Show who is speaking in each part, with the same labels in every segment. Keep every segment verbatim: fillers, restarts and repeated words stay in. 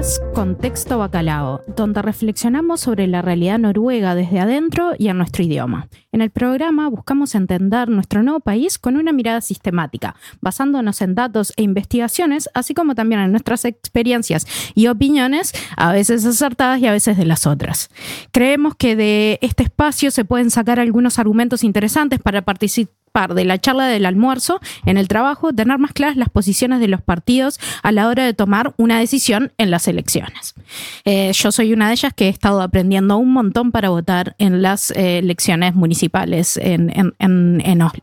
Speaker 1: es Contexto Bacalao, donde reflexionamos sobre la realidad noruega desde adentro y en nuestro idioma. En el programa buscamos entender nuestro nuevo país con una mirada sistemática, basándonos en datos e investigaciones, así como también en nuestras experiencias y opiniones, a veces acertadas y a veces de las otras. Creemos que de este espacio se pueden sacar algunos argumentos interesantes para participar de la charla del almuerzo en el trabajo, tener más claras las posiciones de los partidos a la hora de tomar una decisión en las elecciones. Eh, yo soy una de ellas que he estado aprendiendo un montón para votar en las eh, elecciones municipales en, en, en, en Oslo.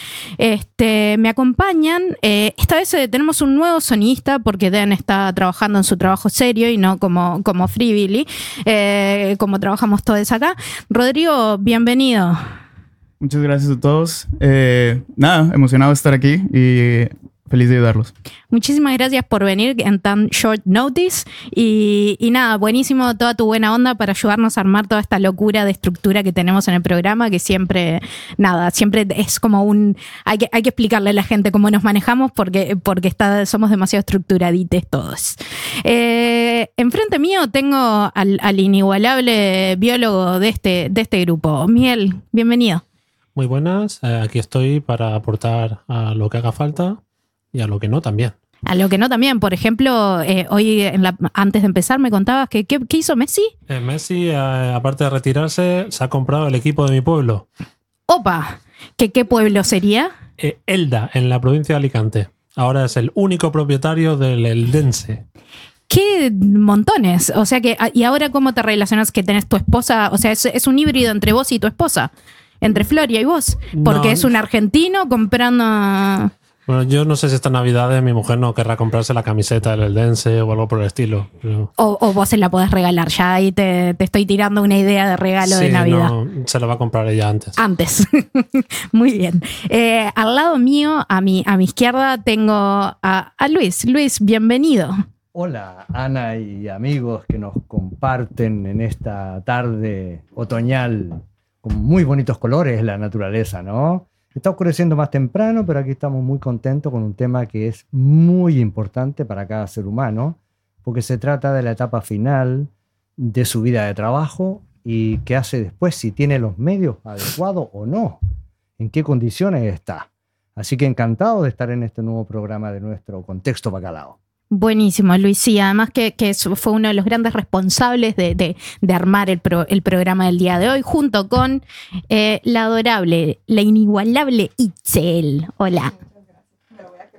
Speaker 1: Este, me acompañan, eh, esta vez eh, tenemos un nuevo sonidista porque Dan está trabajando en su trabajo serio y no como, como Free Billy, eh, como trabajamos todos acá. Rodrigo, bienvenido.
Speaker 2: Muchas gracias a todos. Eh, nada, emocionado de estar aquí y feliz de ayudarlos.
Speaker 1: Muchísimas gracias por venir en tan short notice y, y nada, buenísimo toda tu buena onda para ayudarnos a armar toda esta locura de estructura que tenemos en el programa, que siempre, nada, siempre es como un... Hay que, hay que explicarle a la gente cómo nos manejamos porque, porque está, somos demasiado estructuradites todos. Eh, enfrente mío tengo al, al inigualable biólogo de este, de este grupo. Miguel, bienvenido.
Speaker 3: Muy buenas, eh, aquí estoy para aportar a lo que haga falta y a lo que no también.
Speaker 1: A lo que no también, por ejemplo, eh, hoy en la, antes de empezar me contabas que ¿qué, qué hizo Messi?
Speaker 3: Eh, Messi, eh, aparte de retirarse, se ha comprado el equipo de mi pueblo.
Speaker 1: ¡Opa! ¿Qué, qué pueblo sería?
Speaker 3: Eh, Elda, en la provincia de Alicante. Ahora es el único propietario del Eldense.
Speaker 1: ¡Qué montones! O sea que, ¿y ahora cómo te relacionas que tenés tu esposa? O sea, es, es un híbrido entre vos y tu esposa. Entre Floria y vos. Porque no. Es un argentino comprando...
Speaker 3: Bueno, yo no sé si esta Navidad mi mujer no querrá comprarse la camiseta del Eldense o algo por el estilo. Pero...
Speaker 1: O, o vos se la podés regalar. Ya ahí te, te estoy tirando una idea de regalo
Speaker 3: sí,
Speaker 1: de Navidad.
Speaker 3: No, se la va a comprar ella antes.
Speaker 1: Antes. Muy bien. Eh, al lado mío, a mi, a mi izquierda, tengo a, a Luis. Luis, bienvenido.
Speaker 4: Hola, Ana y amigos que nos comparten en esta tarde otoñal con muy bonitos colores la naturaleza, ¿no? Está oscureciendo más temprano, pero aquí estamos muy contentos con un tema que es muy importante para cada ser humano, porque se trata de la etapa final de su vida de trabajo y qué hace después, si tiene los medios adecuados o no, en qué condiciones está. Así que encantado de estar en este nuevo programa de nuestro Contexto Bacalao.
Speaker 1: Buenísimo, Luis. Sí, además que, que fue uno de los grandes responsables de, de, de armar el, pro, el programa del día de hoy, junto con eh, la adorable, la inigualable Itzel. Hola.
Speaker 5: Me lo voy a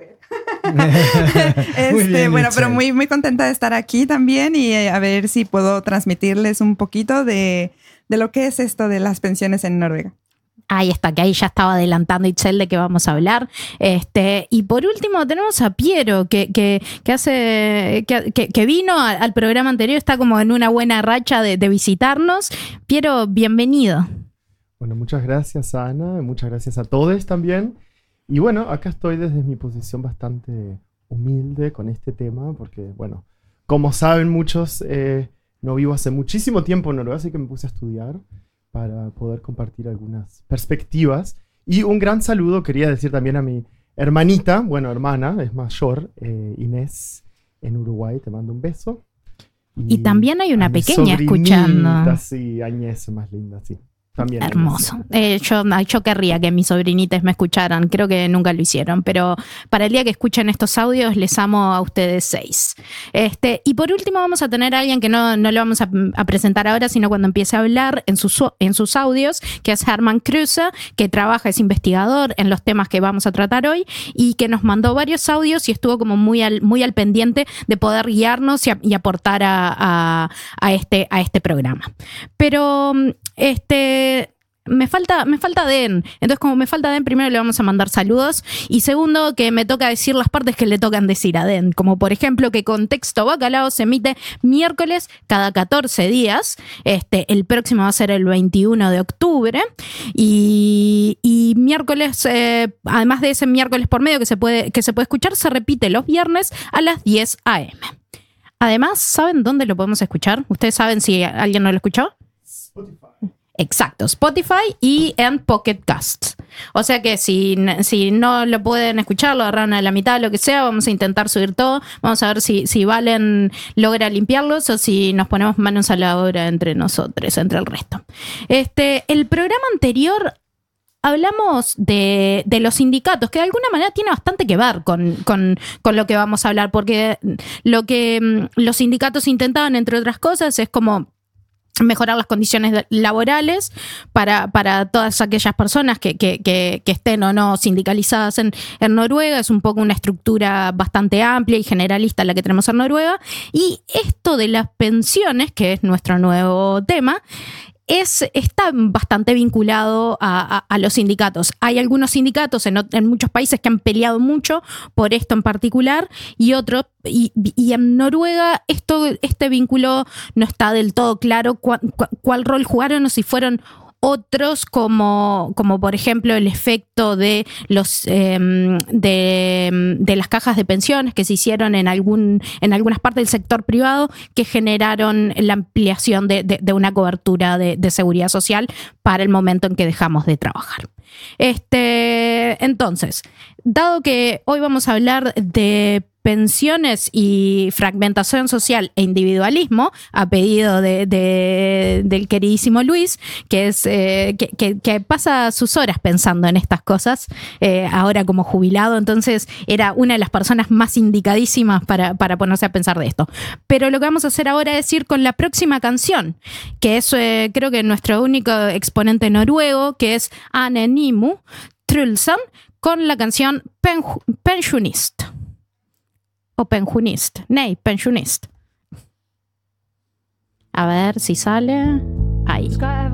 Speaker 5: creer. este, bien, bueno, Itzel. Pero muy, muy contenta de estar aquí también y eh, a ver si puedo transmitirles un poquito de, de lo que es esto de las pensiones en Noruega.
Speaker 1: Ahí está, que ahí ya estaba adelantando Itzel de qué vamos a hablar. Este, y por último tenemos a Piero, que, que, que hace que, que, que vino al, al programa anterior, está como en una buena racha de, de visitarnos. Piero, bienvenido.
Speaker 6: Bueno, muchas gracias, Ana, muchas gracias a todos también. Y bueno, acá estoy desde mi posición bastante humilde con este tema, porque bueno, como saben muchos, eh, no vivo hace muchísimo tiempo en Noruega, así que me puse a estudiar para poder compartir algunas perspectivas. Y un gran saludo quería decir también a mi hermanita, bueno, hermana, es mayor, eh, Inés, en Uruguay, te mando un beso.
Speaker 1: Y, y también hay una pequeña escuchando.
Speaker 6: Sí, Añez, más linda, sí. También
Speaker 1: hermoso. Eh, yo, yo querría que mis sobrinitas me escucharan. Creo que nunca lo hicieron, pero para el día que escuchen estos audios les amo a ustedes seis. Este, y por último vamos a tener a alguien que no, no lo vamos a, a presentar ahora, sino cuando empiece a hablar en sus, en sus audios, que es Herman Kruse, que trabaja, es investigador en los temas que vamos a tratar hoy y que nos mandó varios audios y estuvo como muy al, muy al pendiente de poder guiarnos y, a, y aportar a, a, a, este, a este programa. Pero este... Me falta, me falta Den. Entonces, como me falta Den, primero le vamos a mandar saludos. Y segundo, que me toca decir las partes que le tocan decir a Den. Como por ejemplo, que Contexto Bacalao se emite miércoles cada catorce días. Este, el próximo va a ser el veintiuno de octubre. Y, y miércoles, eh, además de ese miércoles por medio que se puede, que se puede escuchar, se repite los viernes a las diez a eme. Además, ¿saben dónde lo podemos escuchar? ¿Ustedes saben si alguien no lo escuchó?
Speaker 6: Spotify.
Speaker 1: Exacto, Spotify y en Pocket Casts. O sea que si, si no lo pueden escuchar, lo agarran a la mitad, lo que sea, vamos a intentar subir todo. Vamos a ver si, si Valen logra limpiarlos o si nos ponemos manos a la obra entre nosotros, entre el resto. Este, el programa anterior hablamos de, de los sindicatos, que de alguna manera tiene bastante que ver con, con, con lo que vamos a hablar, porque lo que los sindicatos intentaban, entre otras cosas, es como mejorar las condiciones laborales para, para todas aquellas personas que, que, que, que estén o no sindicalizadas en, en Noruega. Es un poco una estructura bastante amplia y generalista la que tenemos en Noruega. Y esto de las pensiones, que es nuestro nuevo tema, Es, está bastante vinculado a, a, a los sindicatos. Hay algunos sindicatos en, en muchos países que han peleado mucho por esto en particular y otros, y, y en Noruega esto, este vínculo no está del todo claro cuál, cuál rol jugaron o si fueron otros como, como por ejemplo el efecto de los eh, de, de las cajas de pensiones que se hicieron en algún en algunas partes del sector privado que generaron la ampliación de, de, de una cobertura de, de seguridad social para el momento en que dejamos de trabajar. Este, entonces, dado que hoy vamos a hablar de pensiones y fragmentación social e individualismo, a pedido de, de, del queridísimo Luis, que, es, eh, que, que, que pasa sus horas pensando en estas cosas, eh, ahora como jubilado, entonces era una de las personas más indicadísimas para, para ponerse a pensar de esto. Pero lo que vamos a hacer ahora es ir con la próxima canción, que es eh, creo que nuestro único exponente noruego, que es Ane Nimu Trulsen, con la canción Pen, Pensionist. O pensionist. Nej, pensionist. A ver si sale. Ahí.